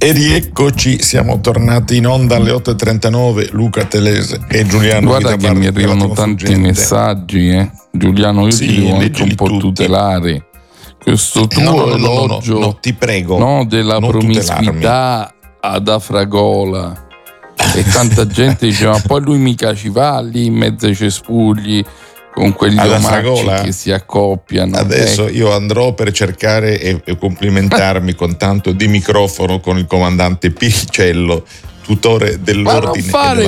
E rieccoci, siamo tornati in onda alle 8.39, Luca Telese e Giuliano. Guarda che mi arrivano tanti messaggi, Giuliano, io ti devo anche un po' tutti tutelare questo tuo elogio, no, ti prego, della promiscuità ad Afragola. E tanta gente diceva, poi lui mica ci va lì in mezzo ai cespugli con quegli omacci che si accoppiano. Adesso io andrò per cercare e complimentarmi con tanto di microfono con il comandante Piricello, tutore dell'ordine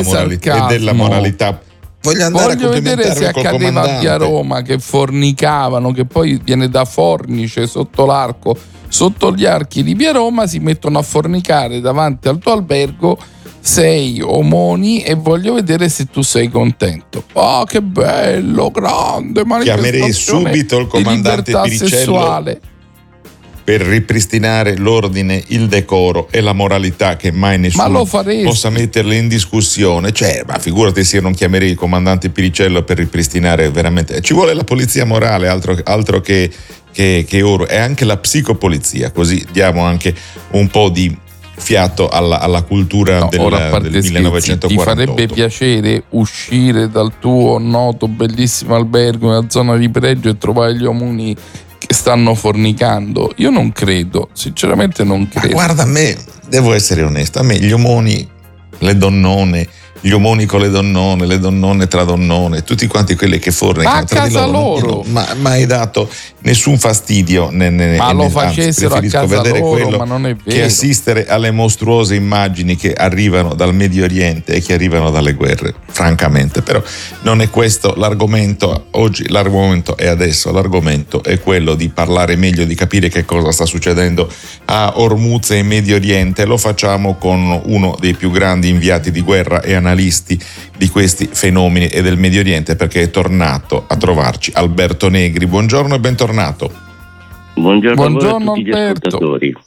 e della moralità. Voglio vedere se accadeva a Roma che fornicavano, che poi viene da fornice sotto l'arco. Sotto gli archi di via Roma si mettono a fornicare davanti al tuo albergo 6 omoni e voglio vedere se tu sei contento. Oh, che bello, grande manifestazione. Chiamerei subito il comandante Piricello sessuale per ripristinare l'ordine, il decoro e la moralità, che mai nessuno possa metterle in discussione. Ma figurati se io non chiamerei il comandante Piricello per ripristinare veramente. Ci vuole la polizia morale, altro che oro, e anche la psicopolizia, così diamo anche un po' di fiato alla cultura del 1948. Ti farebbe piacere uscire dal tuo noto bellissimo albergo nella zona di pregio e trovare gli omoni che stanno fornicando? Io non credo, sinceramente non credo. Ma guarda, a me, devo essere onesto, a me gli omoni, le donnone, gli omoni con le donnone tra donnone, tutti quanti quelli che fornicano tra di loro. Ma mai dato nessun fastidio. Ma lo facessero anzi, a casa vedere loro, quello ma non è vero. Che assistere alle mostruose immagini che arrivano dal Medio Oriente e che arrivano dalle guerre, francamente. Però non è questo l'argomento oggi, l'argomento è adesso, l'argomento è quello di parlare meglio, di capire che cosa sta succedendo a Hormuz e in Medio Oriente. Lo facciamo con uno dei più grandi inviati di guerra e analisti di questi fenomeni e del Medio Oriente, perché è tornato a trovarci Alberto Negri. Buongiorno e bentornato. Buongiorno a tutti gli ascoltatori.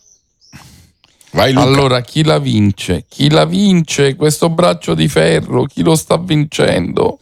Vai, Luca. Allora, chi la vince? Chi la vince questo braccio di ferro? Chi lo sta vincendo?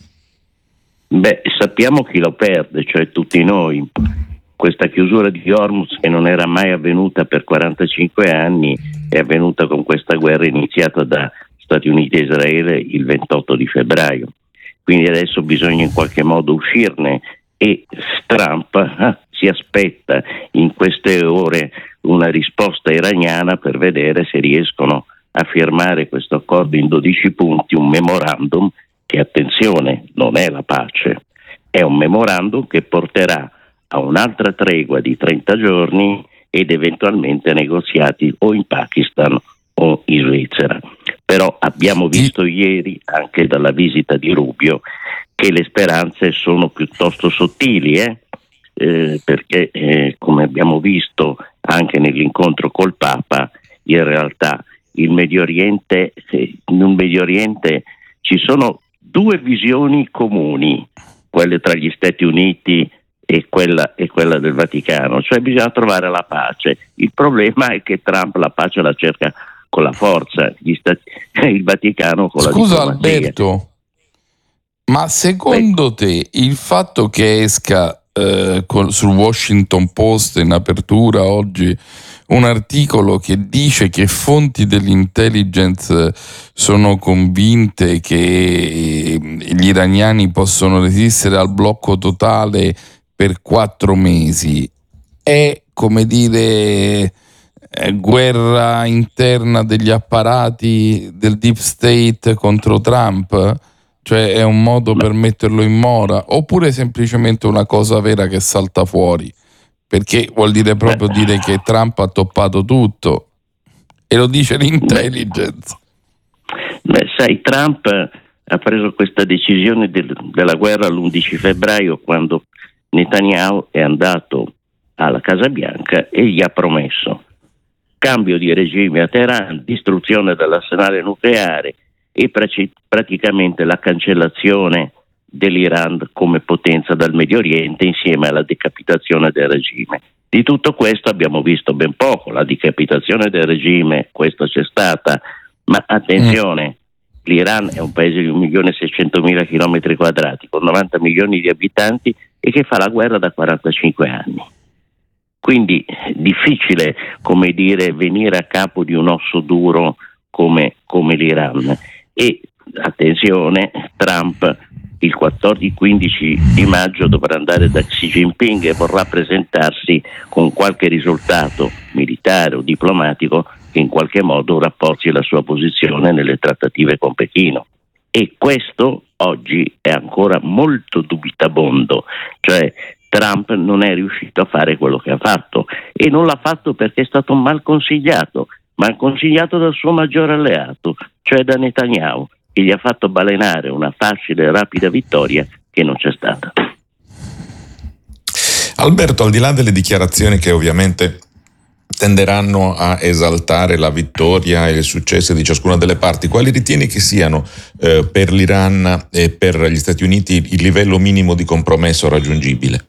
Sappiamo chi lo perde, cioè tutti noi. Questa chiusura di Hormuz, che non era mai avvenuta per 45 anni, è avvenuta con questa guerra iniziata da Stati Uniti e Israele il 28 di febbraio. Quindi adesso bisogna in qualche modo uscirne e Trump si aspetta in queste ore una risposta iraniana per vedere se riescono a firmare questo accordo in 12 punti, un memorandum che, attenzione, non è la pace, è un memorandum che porterà a un'altra tregua di 30 giorni ed eventualmente negoziati o in Pakistan o in Svizzera. Però abbiamo visto ieri, anche dalla visita di Rubio, che le speranze sono piuttosto sottili, perché come abbiamo visto anche nell'incontro col Papa, in realtà nel Medio Oriente ci sono due visioni comuni, quelle tra gli Stati Uniti e quella del Vaticano, cioè bisogna trovare la pace. Il problema è che Trump la pace la cerca con la forza, il Vaticano con la diplomazia. Scusa Alberto, ma secondo te il fatto che esca sul Washington Post in apertura oggi un articolo che dice che fonti dell'intelligence sono convinte che gli iraniani possono resistere al blocco totale per 4 mesi è, come dire, guerra interna degli apparati del deep state contro Trump? Cioè è un modo per metterlo in mora, oppure semplicemente una cosa vera che salta fuori? Perché vuol dire proprio dire che Trump ha toppato tutto, e lo dice l'intelligence. Sai, Trump ha preso questa decisione della guerra l'11 febbraio, quando Netanyahu è andato alla Casa Bianca e gli ha promesso cambio di regime a Teheran, distruzione dell'arsenale nucleare e praticamente la cancellazione dell'Iran come potenza dal Medio Oriente, insieme alla decapitazione del regime. Di tutto questo abbiamo visto ben poco. La decapitazione del regime, questa c'è stata, ma attenzione, l'Iran è un paese di 1.600.000 chilometri quadrati con 90 milioni di abitanti e che fa la guerra da 45 anni. Quindi difficile, come dire, venire a capo di un osso duro come l'Iran. E attenzione, Trump il 14-15 di maggio dovrà andare da Xi Jinping e vorrà presentarsi con qualche risultato militare o diplomatico che in qualche modo rafforzi la sua posizione nelle trattative con Pechino. E questo oggi è ancora molto dubitabondo, cioè Trump non è riuscito a fare quello che ha fatto, e non l'ha fatto perché è stato mal consigliato dal suo maggiore alleato, cioè da Netanyahu, che gli ha fatto balenare una facile e rapida vittoria che non c'è stata. Alberto, al di là delle dichiarazioni che ovviamente tenderanno a esaltare la vittoria e il successo di ciascuna delle parti, quali ritieni che siano per l'Iran e per gli Stati Uniti il livello minimo di compromesso raggiungibile?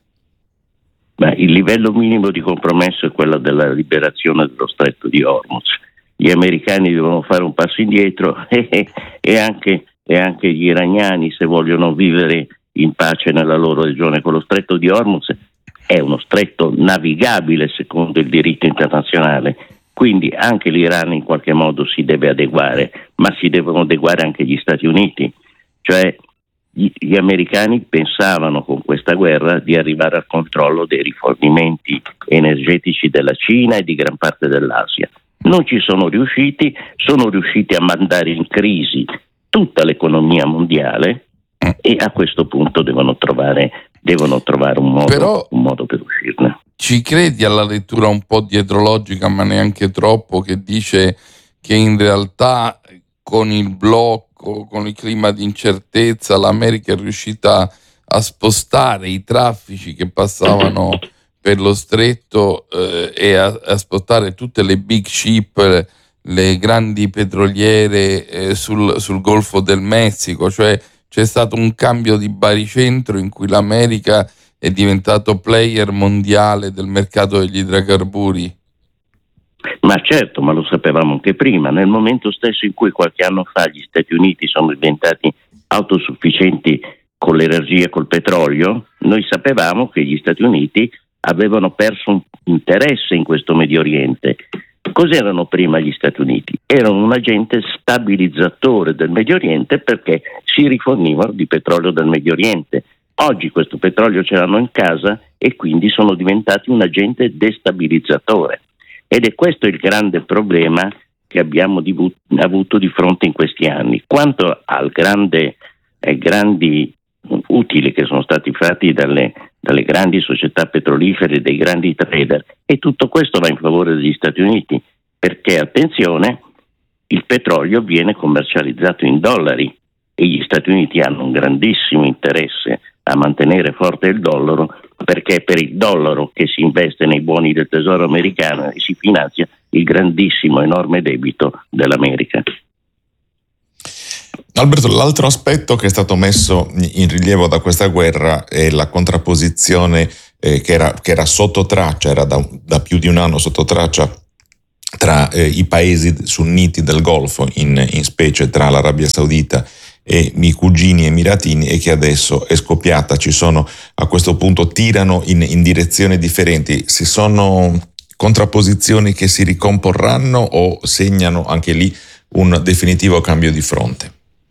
Il livello minimo di compromesso è quello della liberazione dello stretto di Hormuz. Gli americani devono fare un passo indietro e anche gli iraniani, se vogliono vivere in pace nella loro regione. Con lo stretto di Hormuz è uno stretto navigabile secondo il diritto internazionale, quindi anche l'Iran in qualche modo si deve adeguare, ma si devono adeguare anche gli Stati Uniti. Cioè gli americani pensavano con questa guerra di arrivare al controllo dei rifornimenti energetici della Cina e di gran parte dell'Asia. Non ci sono riusciti a mandare in crisi tutta l'economia mondiale e a questo punto devono trovare un modo per uscirne. Ci credi alla lettura un po' dietrologica, ma neanche troppo, che dice che in realtà con il blocco, con il clima di incertezza, l'America è riuscita a spostare i traffici che passavano per lo stretto e a spostare tutte le big ship, le grandi petroliere sul Golfo del Messico? Cioè c'è stato un cambio di baricentro in cui l'America è diventato player mondiale del mercato degli idrocarburi? Ma certo, ma lo sapevamo anche prima. Nel momento stesso in cui qualche anno fa gli Stati Uniti sono diventati autosufficienti con l'energia e col petrolio, noi sapevamo che gli Stati Uniti avevano perso un interesse in questo Medio Oriente. Cos'erano prima gli Stati Uniti? Erano un agente stabilizzatore del Medio Oriente perché si rifornivano di petrolio dal Medio Oriente. Oggi questo petrolio ce l'hanno in casa e quindi sono diventati un agente destabilizzatore. Ed è questo il grande problema che abbiamo avuto di fronte in questi anni. Quanto ai grandi utili che sono stati fatti dalle grandi società petrolifere, dei grandi trader, e tutto questo va in favore degli Stati Uniti, perché, attenzione, il petrolio viene commercializzato in dollari e gli Stati Uniti hanno un grandissimo interesse a mantenere forte il dollaro, perché è per il dollaro che si investe nei buoni del tesoro americano e si finanzia il grandissimo, enorme debito dell'America. Alberto, l'altro aspetto che è stato messo in rilievo da questa guerra è la contrapposizione che era sotto traccia, era da più di un anno sotto traccia tra i paesi sunniti del Golfo, in specie tra l'Arabia Saudita e i cugini emiratini, e che adesso è scoppiata. Ci sono, a questo punto, tirano in direzioni differenti. Si sono contrapposizioni che si ricomporranno o segnano anche lì un definitivo cambio di fronte?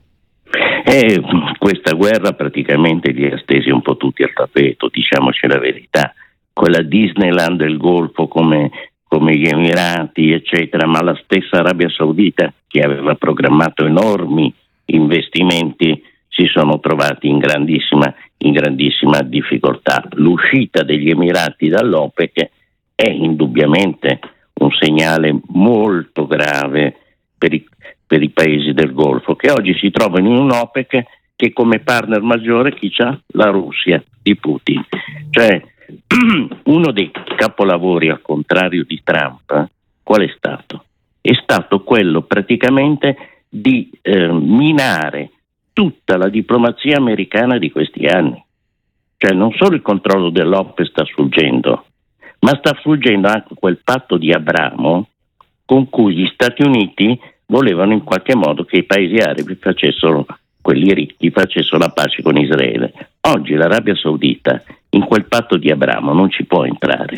Questa guerra praticamente li ha stesi un po' tutti al tappeto, diciamoci la verità. Quella Disneyland del Golfo come gli Emirati, eccetera, ma la stessa Arabia Saudita, che aveva programmato enormi investimenti, si sono trovati in grandissima difficoltà. L'uscita degli Emirati dall'OPEC è indubbiamente un segnale molto grave per i paesi del Golfo, che oggi si trovano in un OPEC che come partner maggiore chi c'ha? La Russia di Putin. Cioè uno dei capolavori, al contrario di Trump, qual è stato? È stato quello praticamente di minare tutta la diplomazia americana di questi anni. Cioè non solo il controllo dell'OPEC sta sfuggendo, ma sta sfuggendo anche quel patto di Abramo con cui gli Stati Uniti volevano in qualche modo che i paesi arabi quelli ricchi, facessero la pace con Israele. Oggi l'Arabia Saudita in quel patto di Abramo non ci può entrare,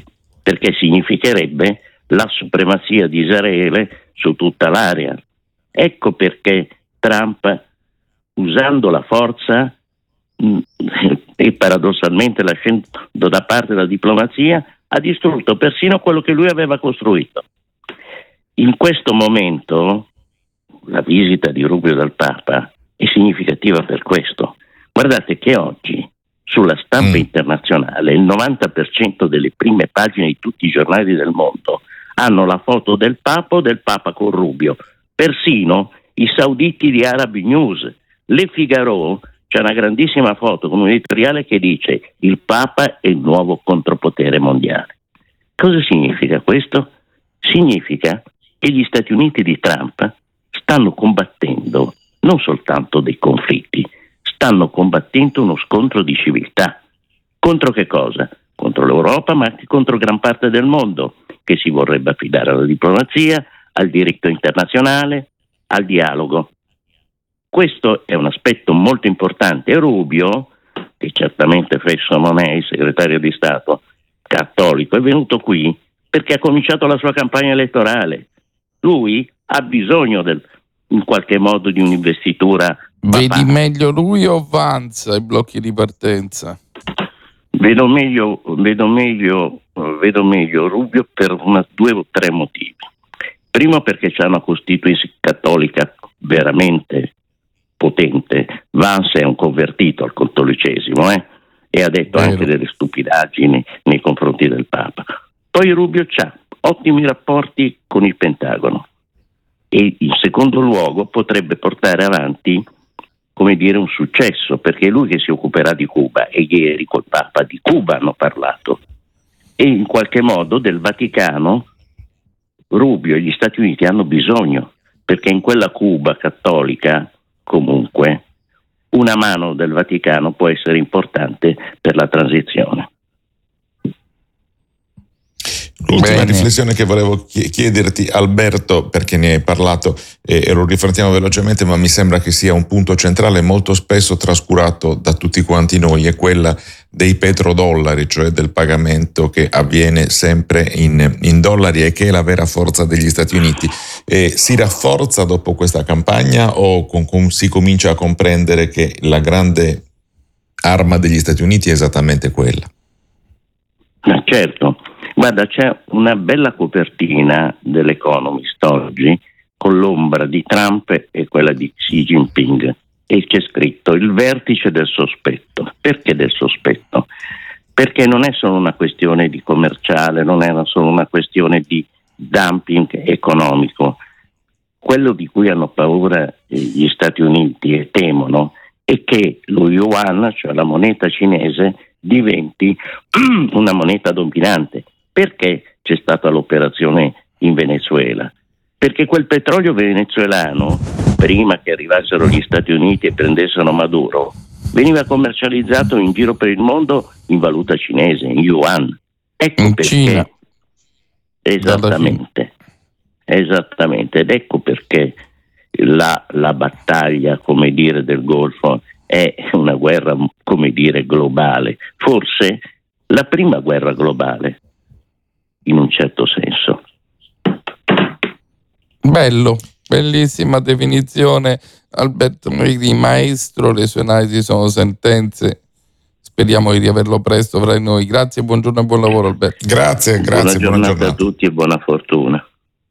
perché significherebbe la supremazia di Israele su tutta l'area. Ecco perché Trump, usando la forza e paradossalmente lasciando da parte la diplomazia, ha distrutto persino quello che lui aveva costruito. In questo momento la visita di Rubio dal Papa è significativa per questo. Guardate che oggi sulla stampa internazionale il 90% delle prime pagine di tutti i giornali del mondo hanno la foto del Papa o del Papa con Rubio. Persino i sauditi di Arab News, Le Figaro, c'è una grandissima foto con un editoriale che dice: il Papa è il nuovo contropotere mondiale. Cosa significa questo? Significa che gli Stati Uniti di Trump stanno combattendo non soltanto dei conflitti, stanno combattendo uno scontro di civiltà. Contro che cosa? Contro l'Europa, ma anche contro gran parte del mondo, che si vorrebbe affidare alla diplomazia, al diritto internazionale, al dialogo. Questo è un aspetto molto importante. E Rubio, che certamente fesso non è il segretario di Stato cattolico, è venuto qui perché ha cominciato la sua campagna elettorale. Lui ha bisogno in qualche modo di un'investitura. Vedi meglio lui o Vanza i blocchi di partenza? Vedo meglio Rubio per 2 o 3 motivi. Primo, perché c'è una costituenza cattolica veramente potente. Vance è un convertito al cattolicesimo e ha detto anche delle stupidaggini nei confronti del Papa. Poi Rubio ha ottimi rapporti con il Pentagono e in secondo luogo potrebbe portare avanti, come dire, un successo, perché è lui che si occuperà di Cuba e ieri col Papa di Cuba hanno parlato, e in qualche modo del Vaticano Rubio e gli Stati Uniti hanno bisogno, perché in quella Cuba cattolica comunque una mano del Vaticano può essere importante per la transizione. L'ultima riflessione che volevo chiederti, Alberto, perché ne hai parlato e lo riflettiamo velocemente, ma mi sembra che sia un punto centrale molto spesso trascurato da tutti quanti noi, è quella dei petrodollari, cioè del pagamento che avviene sempre in dollari e che è la vera forza degli Stati Uniti. Si rafforza dopo questa campagna o si comincia a comprendere che la grande arma degli Stati Uniti è esattamente quella? Certo. Guarda, c'è una bella copertina dell'Economist oggi con l'ombra di Trump e quella di Xi Jinping e c'è scritto il vertice del sospetto. Perché del sospetto? Perché non è solo una questione di commerciale, non è solo una questione di dumping economico. Quello di cui hanno paura gli Stati Uniti e temono è che lo yuan, cioè la moneta cinese, diventi una moneta dominante. Perché c'è stata l'operazione in Venezuela? Perché quel petrolio venezuelano, prima che arrivassero gli Stati Uniti e prendessero Maduro, veniva commercializzato in giro per il mondo in valuta cinese, in yuan. Ecco in perché. Cina. Esattamente. Ed ecco perché la battaglia, come dire, del Golfo è una guerra, come dire, globale. Forse la prima guerra globale, in un certo senso. Bello, bellissima definizione, Alberto Meriti, maestro, le sue analisi sono sentenze, speriamo di averlo presto fra noi. Grazie, buongiorno e buon lavoro, Alberto. Grazie, buona giornata a tutti e buona fortuna.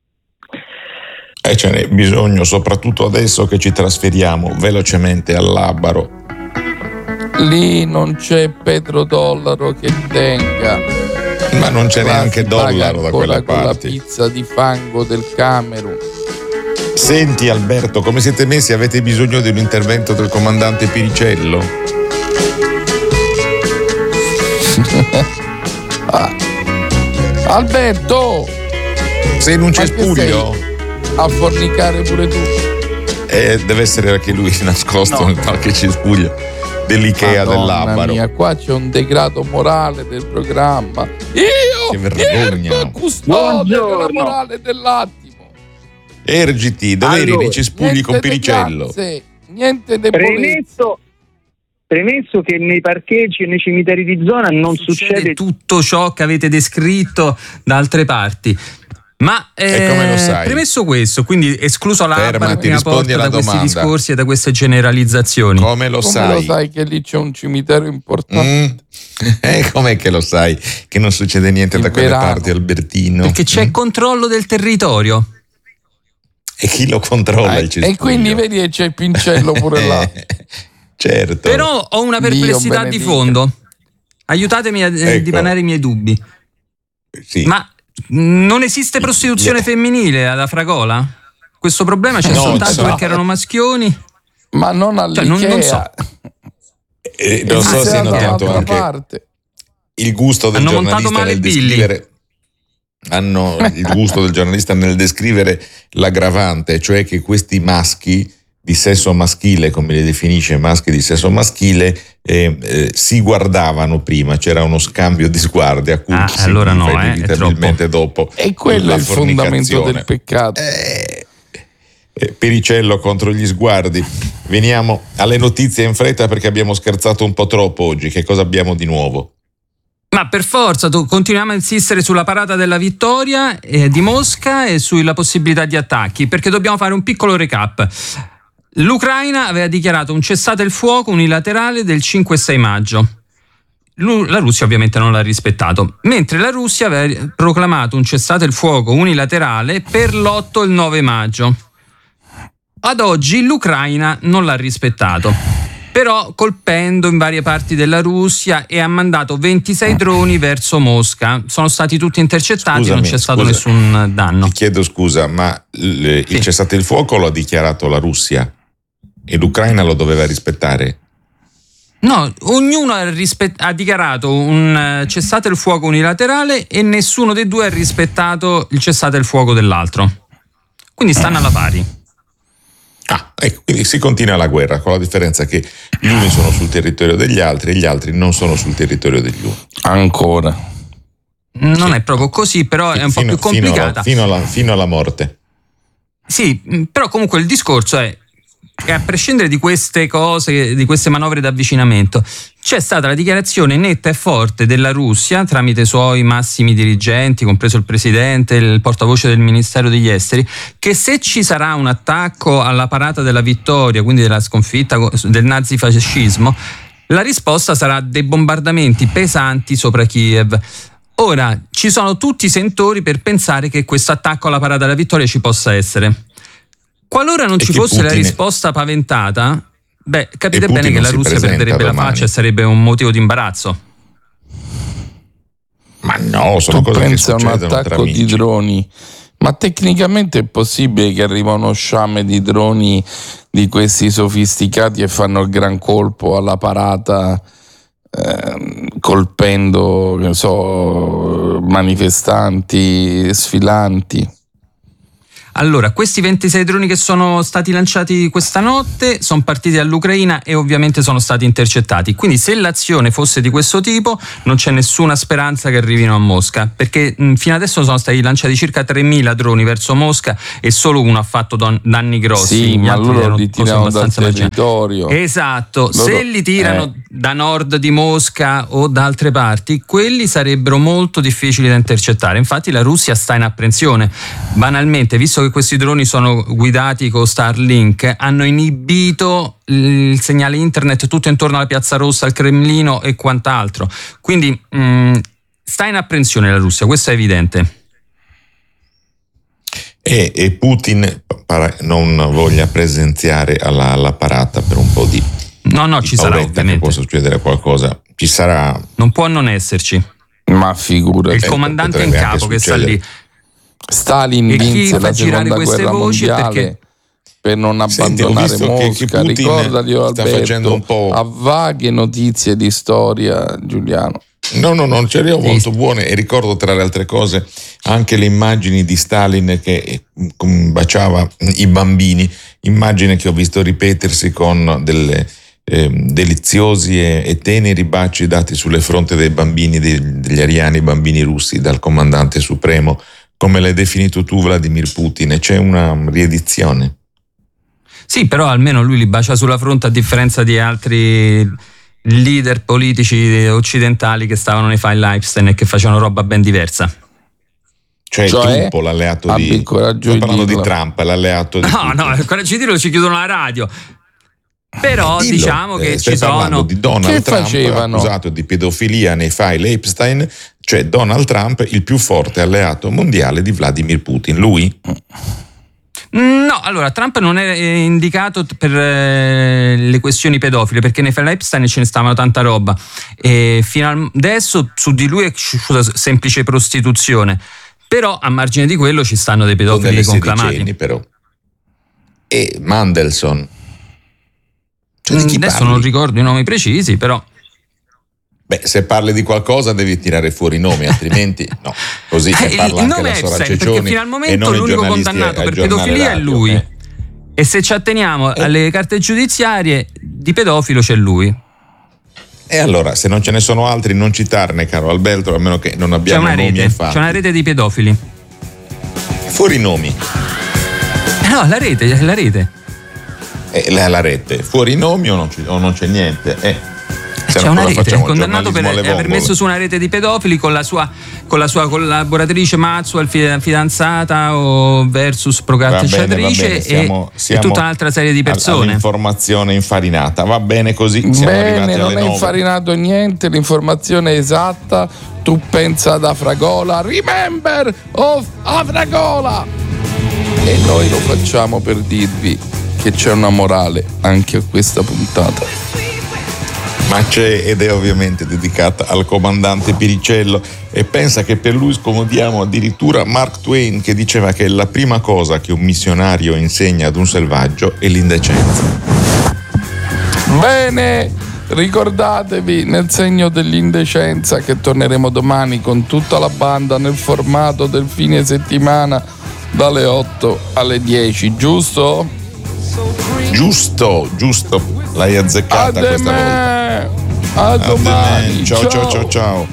Ce n'è bisogno, soprattutto adesso che ci trasferiamo velocemente al Labaro. Lì non c'è petrodollaro che tenga. Ma non c'è neanche dollaro da quella parte. Con la pizza di fango del Camerun. Senti Alberto, come siete messi? Avete bisogno di un intervento del comandante Piricello? Alberto! Sei in un cespuglio? A fornicare pure tu? Deve essere anche lui nascosto in qualche cespuglio dell'Ikea del Labaro. Mia, qua c'è un degrado morale del programma. Che vergogna! Io custode della morale dell'attimo. Ergiti, dove eri nei cespugli con Piricello? Niente debolezza. Premesso che nei parcheggi e nei cimiteri di zona non succede tutto ciò che avete descritto da altre parti. Ma come lo sai? Premesso questo, quindi escluso la prima porta da questi domanda. Discorsi e da queste generalizzazioni. Come lo sai che lì c'è un cimitero importante? Com'è che lo sai che non succede niente da quelle parti, Albertino? Perché c'è controllo del territorio. E chi lo controlla il cespuglio? E quindi vedi che c'è il pincello pure là. Certo. Però ho una perplessità di fondo. Aiutatemi a dipanare i miei dubbi. Sì. Ma non esiste prostituzione femminile ad Afragola? Questo problema c'è soltanto perché erano maschioni? Ma non all'Ikea. Non so. Non so se hanno notato anche parte. il gusto del giornalista nel descrivere. Hanno il gusto del giornalista nel descrivere l'aggravante, cioè che questi maschi di sesso maschile, come li definisce, maschi di sesso maschile, si guardavano prima, c'era uno scambio di sguardi a cui allora no, inevitabilmente dopo. E quello è il fondamento del peccato. Pericello contro gli sguardi. Veniamo alle notizie in fretta perché abbiamo scherzato un po' troppo oggi. Che cosa abbiamo di nuovo? Ma per forza, continuiamo a insistere sulla parata della vittoria di Mosca e sulla possibilità di attacchi, perché dobbiamo fare un piccolo recap. L'Ucraina aveva dichiarato un cessate il fuoco unilaterale del 5 e 6 maggio. La Russia ovviamente non l'ha rispettato, mentre la Russia aveva proclamato un cessate il fuoco unilaterale per l'8 e il 9 maggio. Ad oggi l'Ucraina non l'ha rispettato, però colpendo in varie parti della Russia, e ha mandato 26 droni verso Mosca. Sono stati tutti intercettati, non c'è stato nessun danno. Ti chiedo scusa, ma il cessate il fuoco lo ha dichiarato la Russia e l'Ucraina lo doveva rispettare? No, ognuno ha dichiarato un cessate il fuoco unilaterale e nessuno dei due ha rispettato il cessate il fuoco dell'altro. Quindi stanno alla pari. Ecco, quindi si continua la guerra, con la differenza che gli uni sono sul territorio degli altri e gli altri non sono sul territorio degli uni. Ancora. Non è proprio così, però è un po' più complicata. Fino alla morte. Sì, però comunque il discorso è che a prescindere di queste cose, di queste manovre d'avvicinamento, c'è stata la dichiarazione netta e forte della Russia tramite i suoi massimi dirigenti, compreso il presidente, il portavoce del Ministero degli Esteri, che se ci sarà un attacco alla parata della vittoria, quindi della sconfitta del nazifascismo, la risposta sarà dei bombardamenti pesanti sopra Kiev. Ora, ci sono tutti i sentori per pensare che questo attacco alla parata della vittoria ci possa essere. Qualora non ci fosse la risposta paventata, capite bene che la Russia perderebbe la faccia e sarebbe un motivo di imbarazzo. Ma no, sono cose che succedono tra amici. Un attacco di droni, ma tecnicamente è possibile che arriva uno sciame di droni di questi sofisticati e fanno il gran colpo alla parata, colpendo, che so, manifestanti, sfilanti? Allora, questi 26 droni che sono stati lanciati questa notte sono partiti dall'Ucraina e ovviamente sono stati intercettati. Quindi se l'azione fosse di questo tipo non c'è nessuna speranza che arrivino a Mosca, perché fino adesso sono stati lanciati circa 3.000 droni verso Mosca e solo uno ha fatto danni grossi. Sì, ma loro li tirano dal territorio. Esatto, se li tirano da nord di Mosca o da altre parti, quelli sarebbero molto difficili da intercettare. Infatti la Russia sta in apprensione. Banalmente, visto che questi droni sono guidati con Starlink, hanno inibito il segnale internet tutto intorno alla Piazza Rossa, al Cremlino e quant'altro. Quindi sta in apprensione la Russia, questo è evidente. E Putin non voglia presenziare alla parata per un po' di No, ci sarà ovviamente. Che può succedere qualcosa, ci sarà. Non può non esserci. Ma figura. Il comandante in capo che sta lì. Stalin vinse la seconda guerra mondiale per non abbandonare Mosca. Ricordalo, Alberto, a vaghe notizie di storia, Giuliano. No, non ce le ho molto buone, e ricordo tra le altre cose anche le immagini di Stalin che baciava i bambini, immagine che ho visto ripetersi con delle deliziosi e teneri baci dati sulle fronte dei bambini, degli ariani, bambini russi, dal comandante supremo, come l'hai definito tu, Vladimir Putin, e c'è una riedizione. Sì, però almeno lui li bacia sulla fronte, a differenza di altri leader politici occidentali che stavano nei file Epstein e che facevano roba ben diversa. Cioè Trump, l'alleato di... Sto parlando di Trump, l'alleato di... No, coraggio di dirlo, ci chiudono la radio. Però dillo, diciamo che ci sono... di Donald che Trump facevano? Accusato di pedofilia nei file Epstein, cioè Donald Trump, il più forte alleato mondiale di Vladimir Putin, lui? No, allora Trump non è indicato per le questioni pedofile, perché nei file Epstein ce ne stavano tanta roba e fino adesso su di lui è cresciuta semplice prostituzione, però a margine di quello ci stanno dei pedofili conclamati. Però. E Mandelson. Cioè, adesso non ricordo i nomi precisi, però... Beh, se parli di qualcosa devi tirare fuori i nomi, altrimenti no. Così ne parla anche la Sora Ceccioni. Perché fino al momento l'unico condannato per pedofilia è lui. E se ci atteniamo alle carte giudiziarie, di pedofilo c'è lui. E allora, se non ce ne sono altri, non citarne, caro Alberto, a meno che non abbiamo nomi infatti. C'è una rete di pedofili. Fuori i nomi. No, la rete. La rete. Fuori i nomi o non c'è niente? C'è una rete, è condannato per aver messo su una rete di pedofili con la sua collaboratrice Maxwell, fidanzata o versus procacciatrice e tutta un'altra serie di persone. Informazione infarinata, va bene così. Bene, non è infarinato niente, l'informazione è esatta. Tu pensa ad Afragola, remember of Afragola! E noi lo facciamo per dirvi che c'è una morale anche a questa puntata. Ma c'è, ed è ovviamente dedicata al comandante Piricello, e pensa che per lui scomodiamo addirittura Mark Twain, che diceva che la prima cosa che un missionario insegna ad un selvaggio è l'indecenza. Bene, ricordatevi nel segno dell'indecenza che torneremo domani con tutta la banda nel formato del fine settimana dalle 8 alle 10, giusto? Giusto, l'hai azzeccata questa volta. A domani. Ciao.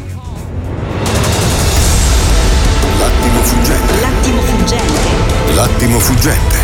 L'attimo fuggente.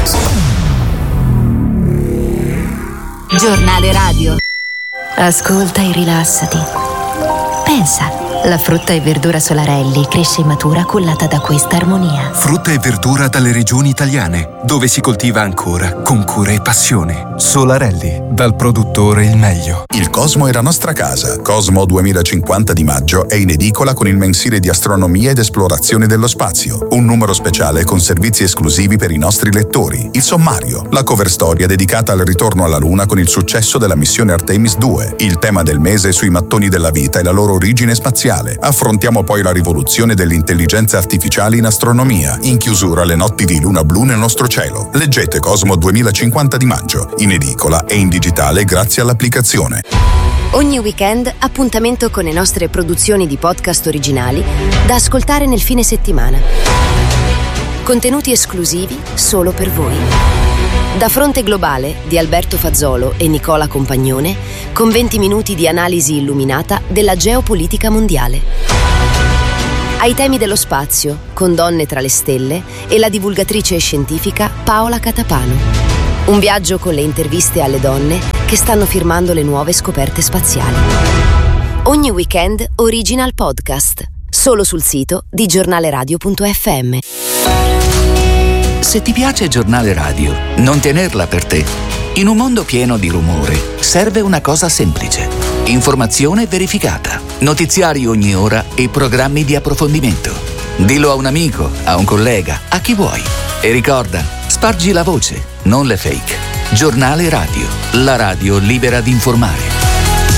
Giornale radio. Ascolta e rilassati. Pensa, la frutta e verdura Solarelli cresce matura cullata da questa armonia. Frutta e verdura dalle regioni italiane, dove si coltiva ancora con cura e passione. Solarelli, dal produttore il meglio. Il Cosmo è la nostra casa. Cosmo 2050 di maggio è in edicola con il mensile di astronomia ed esplorazione dello spazio. Un numero speciale con servizi esclusivi per i nostri lettori. Il sommario, la cover storia dedicata al ritorno alla Luna con il successo della missione Artemis 2. Il tema del mese sui mattoni della vita e la loro origine spaziale. Affrontiamo poi la rivoluzione dell'intelligenza artificiale in astronomia. In chiusura le notti di luna blu nel nostro cielo. Leggete Cosmo 2050 di maggio, in edicola e in digitale grazie all'applicazione. Ogni weekend appuntamento con le nostre produzioni di podcast originali da ascoltare nel fine settimana. Contenuti esclusivi solo per voi. Da Fronte Globale di Alberto Fazzolo e Nicola Compagnone, con 20 minuti di analisi illuminata della geopolitica mondiale. Ai temi dello spazio, con Donne tra le stelle e la divulgatrice scientifica Paola Catapano. Un viaggio con le interviste alle donne che stanno firmando le nuove scoperte spaziali. Ogni weekend original podcast, solo sul sito di giornaleradio.fm. Se ti piace Giornale Radio, non tenerla per te. In un mondo pieno di rumore, serve una cosa semplice. Informazione verificata, notiziari ogni ora e programmi di approfondimento. Dillo a un amico, a un collega, a chi vuoi. E ricorda, spargi la voce, non le fake. Giornale Radio, la radio libera di informare.